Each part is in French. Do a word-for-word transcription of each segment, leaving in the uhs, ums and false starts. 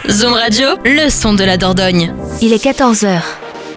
Zoom Radio, le son de la Dordogne. Il est quatorze heures.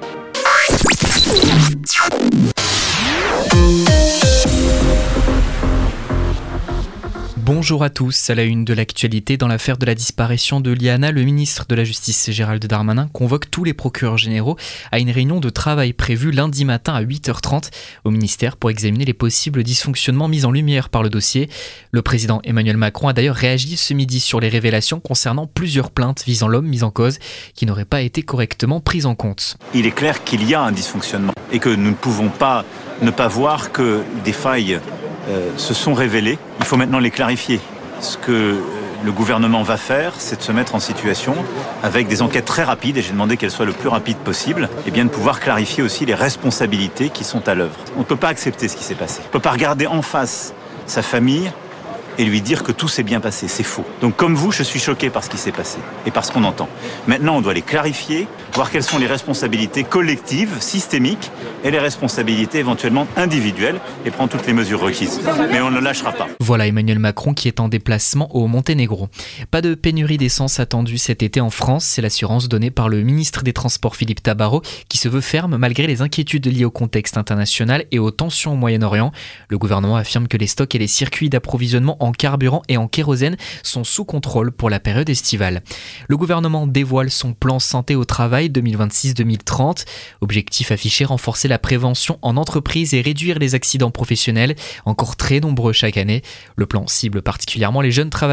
Bonjour à tous. À la une de l'actualité, dans l'affaire de la disparition de Liana, le ministre de la Justice Gérald Darmanin convoque tous les procureurs généraux à une réunion de travail prévue lundi matin à huit heures trente au ministère pour examiner les possibles dysfonctionnements mis en lumière par le dossier. Le président Emmanuel Macron a d'ailleurs réagi ce midi sur les révélations concernant plusieurs plaintes visant l'homme mis en cause qui n'auraient pas été correctement prises en compte. Il est clair qu'il y a un dysfonctionnement et que nous ne pouvons pas ne pas voir que des failles Euh, se sont révélés. Il faut maintenant les clarifier. Ce que euh, le gouvernement va faire, c'est de se mettre en situation, avec des enquêtes très rapides, et j'ai demandé qu'elles soient le plus rapides possible, et bien de pouvoir clarifier aussi les responsabilités qui sont à l'œuvre. On ne peut pas accepter ce qui s'est passé. On ne peut pas regarder en face sa famille et lui dire que tout s'est bien passé. C'est faux. Donc comme vous, je suis choqué par ce qui s'est passé et par ce qu'on entend. Maintenant, on doit les clarifier, voir quelles sont les responsabilités collectives, systémiques, et les responsabilités éventuellement individuelles, et prendre toutes les mesures requises. Mais on ne lâchera pas. Voilà Emmanuel Macron qui est en déplacement au Monténégro. Pas de pénurie d'essence attendue cet été en France, c'est l'assurance donnée par le ministre des Transports Philippe Tabarot, qui se veut ferme malgré les inquiétudes liées au contexte international et aux tensions au Moyen-Orient. Le gouvernement affirme que les stocks et les circuits d'approvisionnement en carburant et en kérosène sont sous contrôle pour la période estivale. Le gouvernement dévoile son plan santé au travail deux mille vingt-six deux mille trente. Objectif affiché, renforcer la prévention en entreprise et réduire les accidents professionnels, encore très nombreux chaque année. Le plan cible particulièrement les jeunes travailleurs